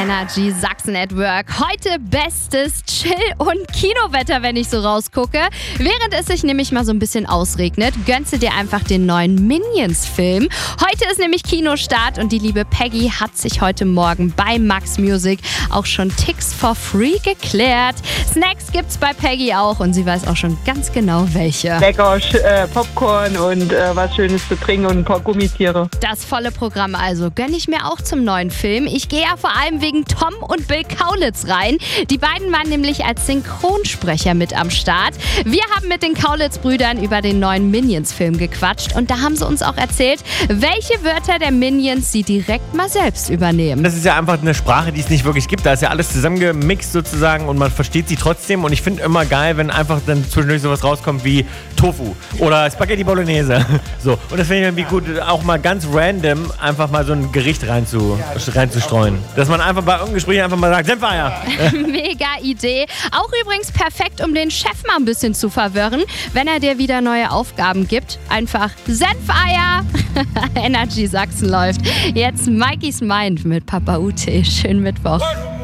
Energy Sachsen at Work. Heute bestes Chill- und Kinowetter, wenn ich so rausgucke. Während es sich nämlich mal so ein bisschen ausregnet, gönnst du dir einfach den neuen Minions-Film. Heute ist nämlich Kinostart und die liebe Peggy hat sich heute Morgen bei Max Music auch schon Tickets for free geklärt. Snacks gibt's bei Peggy auch und sie weiß auch schon ganz genau welche. Lecker Popcorn und was Schönes zu trinken und ein paar Gummitiere. Das volle Programm also gönne ich mir auch zum neuen Film. Ich gehe ja vor allem wegen Tom und Bill Kaulitz rein. Die beiden waren nämlich als Synchronsprecher mit am Start. Wir haben mit den Kaulitz-Brüdern über den neuen Minions-Film gequatscht und da haben sie uns auch erzählt, welche Wörter der Minions sie direkt mal selbst übernehmen. Das ist ja einfach eine Sprache, die es nicht wirklich gibt. Da ist ja alles zusammengemixt sozusagen und man versteht sie trotzdem. Und ich finde immer geil, wenn einfach dann zwischendurch sowas rauskommt wie Tofu oder Spaghetti Bolognese. So. Und das finde ich irgendwie gut, auch mal ganz random einfach mal so ein Gericht reinzustreuen. Dass man einfach bei irgendeinem Gespräch einfach mal sagt, Senfeier. Mega Idee. Auch übrigens perfekt, um den Chef mal ein bisschen zu verwirren, wenn er dir wieder neue Aufgaben gibt. Einfach Senfeier. Energy Sachsen läuft. Jetzt Mikeys Mind mit Papa Ute. Schönen Mittwoch.